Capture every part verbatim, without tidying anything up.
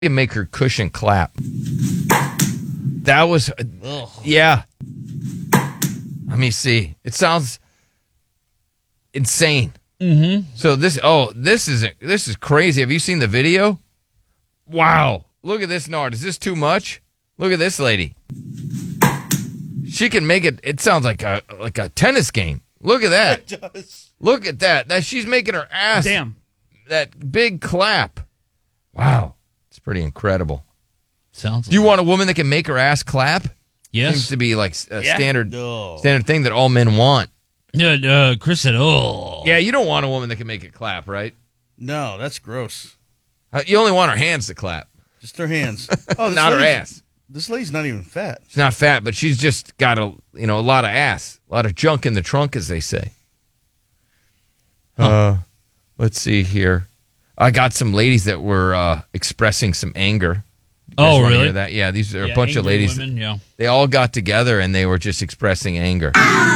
You make her cushion clap. That was, Ugh. yeah. Let me see. It sounds insane. Mm-hmm. So this, oh, this is this is crazy. Have you seen the video? Wow. Look at this, Nard. Is this too much? Look at this lady. She can make it. It sounds like a like a tennis game. Look at that. It does. Look at that. That she's making her ass. Damn. That big clap. Wow. It's pretty incredible. Sounds. Do you want a woman that can make her ass clap? Yes. Seems to be like a Yeah. standard No. standard thing that all men want. Yeah, uh, Chris said, oh. Yeah, you don't want a woman that can make it clap, right? No, that's gross. Uh, You only want her hands to clap, Just her hands. Oh, this not her lady's- ass. This lady's not even fat. She's not fat, but she's just got a you know a lot of ass, a lot of junk in the trunk, as they say. Uh, let's see here. I got some ladies that were uh, expressing some anger. You guys Oh, wanna really? hear that? Yeah, these are Yeah, a bunch of angry ladies. women, yeah. They all got together and they were just expressing anger.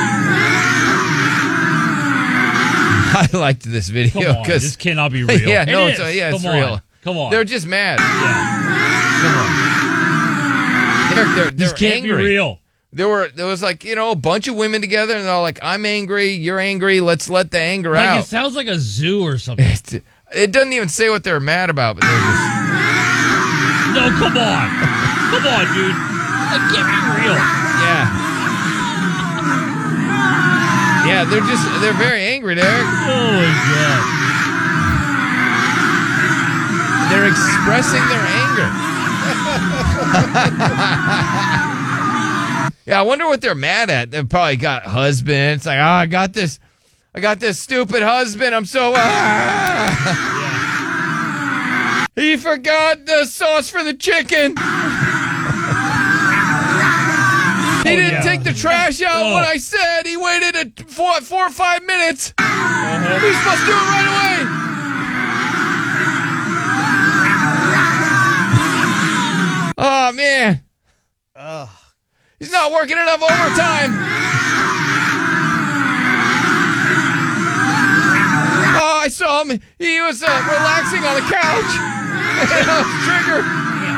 I liked this Come video on, because this cannot be real. yeah, no, It it's, is. yeah, it's Come real. on. Come on. They're just mad. Yeah. Come on. They're, they're, This they're can't angry. be real. There were there was like you know a bunch of women together and they're all like, I'm angry, you're angry, let's let the anger Like, out. it sounds like a zoo or something. It, it doesn't even say what they're mad about, but they're just No, come on. Come on, dude. That can't be real. yeah. Yeah, they're just they're very angry, Derek. Oh, my God. They're expressing their anger. Yeah, I wonder what they're mad at. They've probably got husbands. It's like, oh, I got this, I got this stupid husband. I'm so. Ah. He forgot the sauce for the chicken. He didn't yeah. take the trash out Oh. when I said. He waited a four, four or five minutes. He's supposed to do it right away. Oh, man. Ugh. He's not working enough overtime. Oh, I saw him. He was uh, relaxing on the couch. And I was triggered.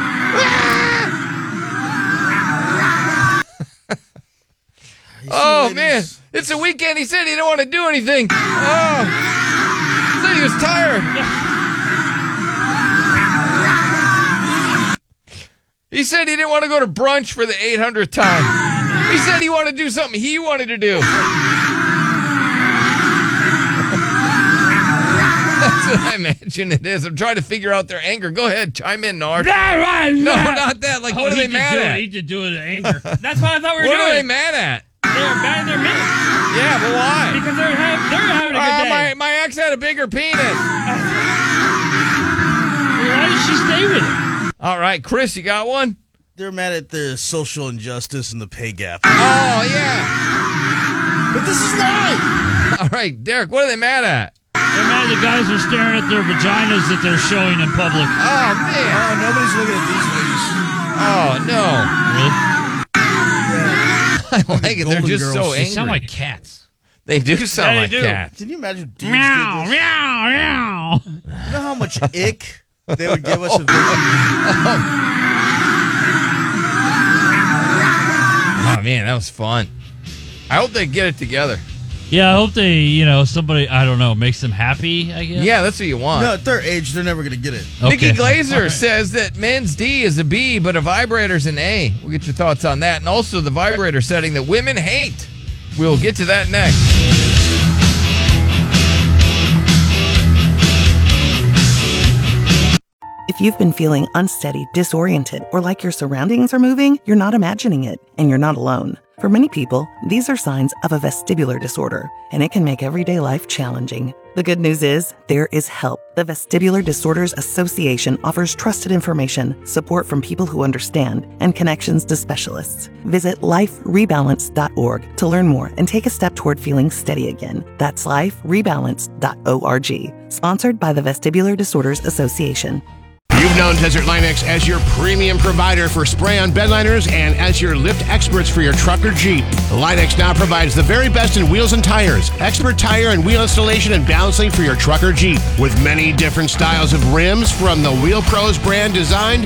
Oh, man. It's a weekend. He said he didn't want to do anything. Oh. He said he was tired. He said he didn't want to go to brunch for the eight hundredth time. He said he wanted to do something he wanted to do. That's what I imagine it is. I'm trying to figure out their anger. Go ahead, chime in, Nard. No, not that. Like, Oh, what are he they just mad do at? It. He just do it in anger. That's what I thought we were What doing. are they mad at? They're mad in their minutes. Yeah, but why? Because they're, have, they're having a good Uh, day. my, my ex had a bigger penis. Well, why did she stay with him? All right, Chris, you got one? They're mad at the social injustice and the pay gap. Oh, yeah. But this is live. All right, Derek, what are they mad at? They're mad the guys are staring at their vaginas that they're showing in public. Oh, man. Oh, nobody's looking at these ladies. Oh, no. Really? I like it. They're Golden just so Girls. They angry. sound like cats. They do sound Yeah, like they do. cats. Can you imagine dudes Meow, did this? meow, meow. You know how much ick they would give us if they Oh, man, that was fun. I hope they get it together. Yeah, I hope they, you know, somebody, I don't know, makes them happy, I guess. Yeah, that's what you want. No, at their age, they're never going to get it. Okay. Nikki Glazer All right. says that men's D is a B, but a vibrator's an A. We'll get your thoughts on that. And also the vibrator setting that women hate. We'll get to that next. If you've been feeling unsteady, disoriented, or like your surroundings are moving, you're not imagining it, and you're not alone. For many people, these are signs of a vestibular disorder, and it can make everyday life challenging. The good news is, there is help. The Vestibular Disorders Association offers trusted information, support from people who understand, and connections to specialists. Visit life rebalance dot org to learn more and take a step toward feeling steady again. That's life rebalance dot org. Sponsored by the Vestibular Disorders Association. You've known Desert Linux as your premium provider for spray-on bedliners and as your lift experts for your truck or Jeep. Linux now provides the very best in wheels and tires, expert tire and wheel installation and balancing for your truck or Jeep. With many different styles of rims from the Wheel Pros brand designed